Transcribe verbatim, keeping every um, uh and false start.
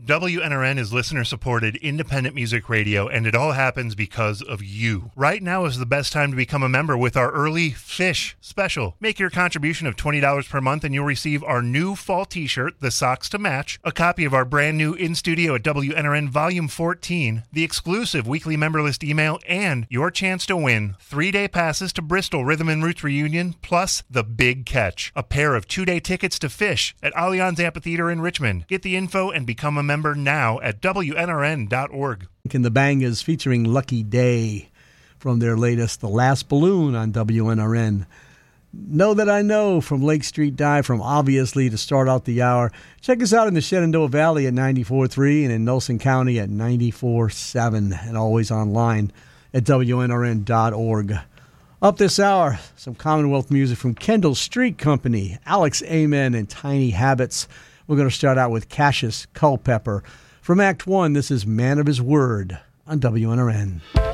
W N R N is listener-supported independent music radio, and it all happens because of you. Right now is the best time to become a member with our early Fish special. Make your contribution of twenty dollars per month, and you'll receive our new fall t-shirt, The Socks to Match, a copy of our brand new In-Studio at W N R N Volume fourteen, the exclusive weekly member list email, and your chance to win three-day passes to Bristol Rhythm and Roots Reunion, plus the big catch, a pair of two-day tickets to Fish at Allianz Amphitheater in Richmond. Get the info and become a member now at W N R N dot org. And the Bangas featuring Lucky Day from their latest The Last Balloon on W N R N. Know That I Know from Lake Street Dive from Obviously to start out the hour. Check us out in the Shenandoah Valley at ninety-four point three and in Nelson County at ninety-four point seven and always online at W N R N dot org. Up this hour, some Commonwealth music from Kendall Street Company, Alex Amen, and Tiny Habits. We're going to start out with Cassius Culpepper. From Act One, this is Man of His Word on W N R N.